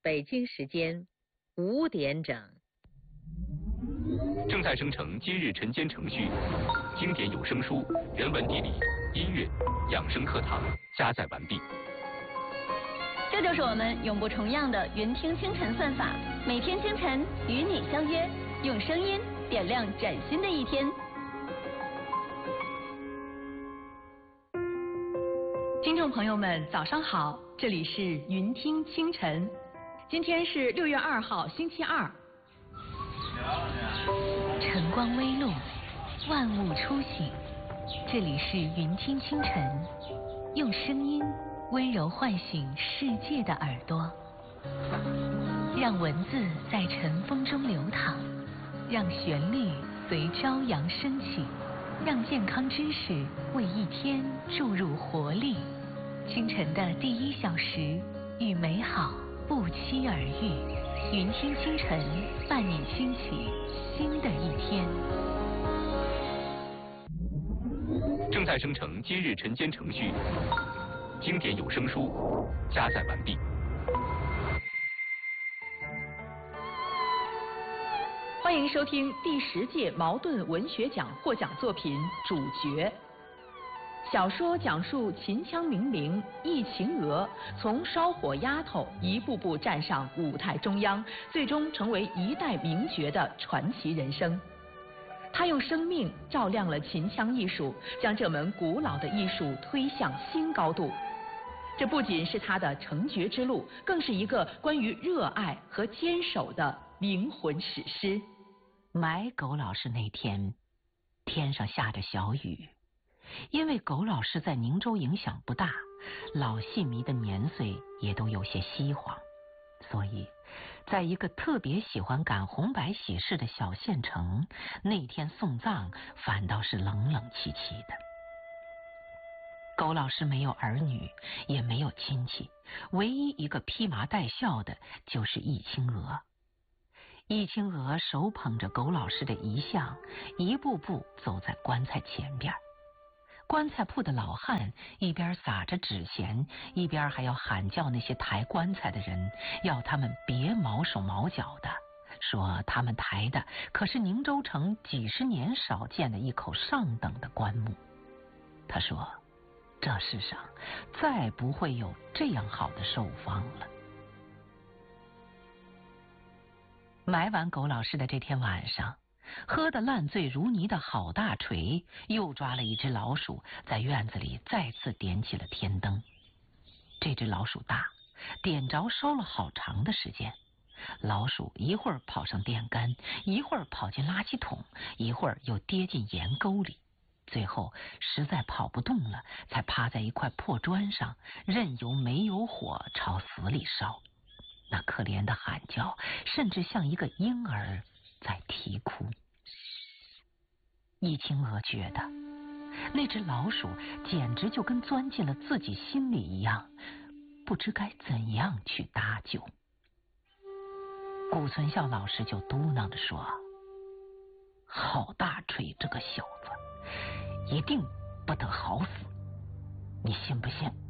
北京时间5点整。 正在生成今日晨间程序，经典有声书、人文地理、音乐、养生课堂加载完毕。 这就是我们永不重样的云听清晨算法，每天清晨与你相约，用声音点亮崭新的一天。听众朋友们，早上好，这里是云听清晨，今天是6月2号，星期二。 晨光微露，万物初醒，这里是云听清晨，用声音温柔唤醒世界的耳朵，让文字在晨风中流淌，让旋律随朝阳升起，让健康知识为一天注入活力。清晨的第1小时，与美好不期而遇。云听清晨，伴你兴起新的一天。 正在生成今日晨间程序，经典有声书加载完毕。 欢迎收听第10届茅盾文学奖获奖作品《主角》。小说讲述秦腔名伶易秦娥从烧火丫头一步步站上舞台中央，最终成为一代名角的传奇人生。她用生命照亮了秦腔艺术，将这门古老的艺术推向新高度。这不仅是她的成角之路，更是一个关于热爱和坚守的灵魂史诗。 埋狗老师那天，天上下着小雨。因为狗老师在宁州影响不大，老戏迷的年岁也都有些稀黄，所以在一个特别喜欢赶红白喜事的小县城，那天送葬反倒是冷冷清清的。狗老师没有儿女，也没有亲戚，唯一一个披麻戴孝的就是易清娥。易清娥手捧着狗老师的遗像，一步步走在棺材前边。棺材铺的老汉一边撒着纸钱，一边还要喊叫那些抬棺材的人，要他们别毛手毛脚的，说他们抬的可是宁州城几十年少见的一口上等的棺木。他说，这世上再不会有这样好的寿方了。埋完狗老师的这天晚上，喝得烂醉如泥的郝大锤又抓了一只老鼠，在院子里再次点起了天灯。这只老鼠大，点着烧了好长的时间。老鼠一会儿跑上电杆，一会儿跑进垃圾桶，一会儿又跌进盐沟里，最后实在跑不动了，才趴在一块破砖上，任由煤油火朝死里烧。那可怜的喊叫，甚至像一个婴儿在啼哭。易清娥觉得那只老鼠简直就跟钻进了自己心里一样，不知该怎样去搭救。顾存孝老师就嘟囔着说，郝大锤这个小子一定不得好死，你信不信？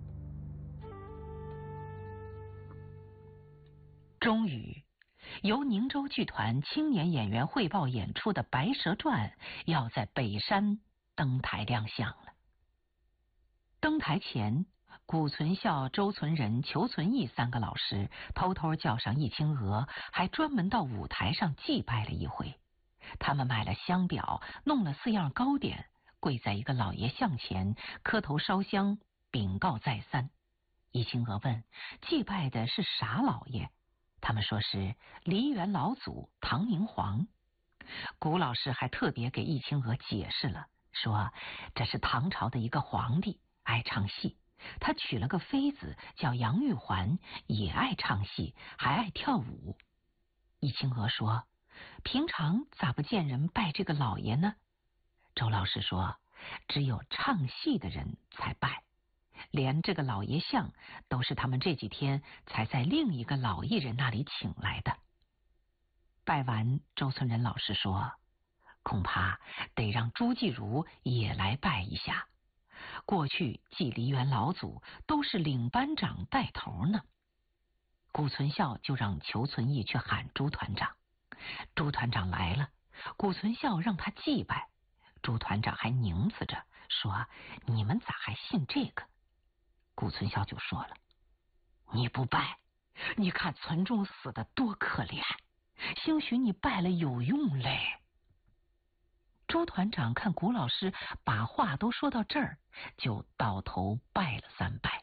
终于由宁州剧团青年演员汇报演出的《白蛇传》要在北山登台亮相了。登台前，古存孝、周存仁、裘存义3个老师偷偷叫上易清娥，还专门到舞台上祭拜了一回。他们买了香表，弄了4样糕点，跪在一个老爷像前，磕头烧香，禀告再三。易清娥问，祭拜的是啥老爷？他们说是梨园老祖唐明皇。古老师还特别给易清娥解释了，说这是唐朝的一个皇帝，爱唱戏，他娶了个妃子叫杨玉环，也爱唱戏，还爱跳舞。易清娥说，平常咋不见人拜这个老爷呢？周老师说，只有唱戏的人才拜，连这个老爷像都是他们这几天才在另一个老艺人那里请来的。拜完，周存仁老师说，恐怕得让朱继儒也来拜一下。过去祭梨园老祖都是领班长带头呢。 顾存孝就让裘存义去喊朱团长。朱团长来了，顾存孝让他祭拜，朱团长还拧死着说：“你们咋还信这个？”顾存孝就说了：“你不拜，你看存仲死的多可怜，兴许你拜了有用嘞。”朱团长看古老师把话都说到这儿，就倒头拜了3拜。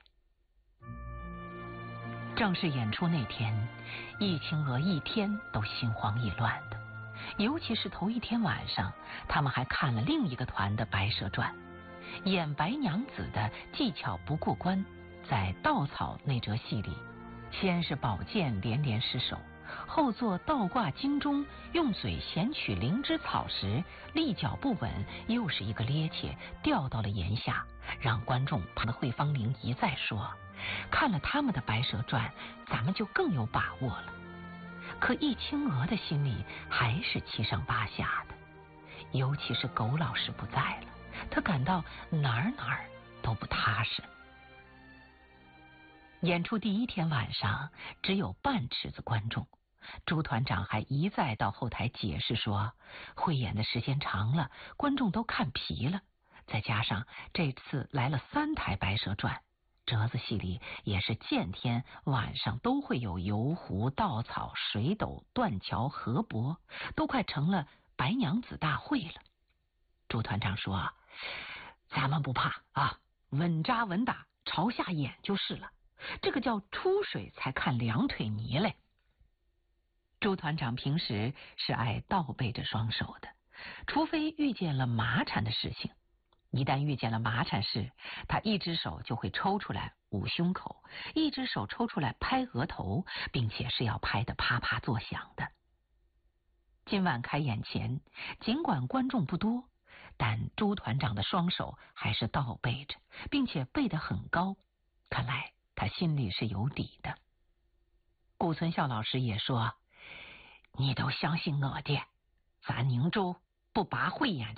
正式演出那天，易清娥一天都心慌意乱的，尤其是头一天晚上，他们还看了另一个团的《白蛇传》，演白娘子的技巧不过关。在稻草那折戏里，先是宝剑连连失手，后做倒挂金钟，用嘴衔取灵芝草时立脚不稳，又是一个趔趄掉到了檐下，让观众怕的惠芳玲一再说，看了他们的《白蛇传》，咱们就更有把握了。可易清娥的心里还是七上八下的，尤其是苟老师不在了，她感到哪儿都不踏实。演出第1天晚上只有半池子观众，朱团长还一再到后台解释说，汇演的时间长了，观众都看疲了，再加上这次来了3台《白蛇传》，折子戏里也是见天晚上都会有游湖、稻草、水斗、断桥、河伯，都快成了白娘子大会了。朱团长说：“咱们不怕啊，稳扎稳打，朝下演就是了。这个叫出水才看两腿泥嘞。”朱团长平时是爱倒背着双手的，除非遇见了马产的事情。一旦遇见了马产事，他一只手就会抽出来捂胸口，一只手抽出来拍额头，并且是要拍得啪啪作响的。今晚开演前，尽管观众不多，但朱团长的双手还是倒背着，并且背得很高，看来他心里是有底的。顾存孝老师也说：“你都相信我的，咱宁州不拔慧眼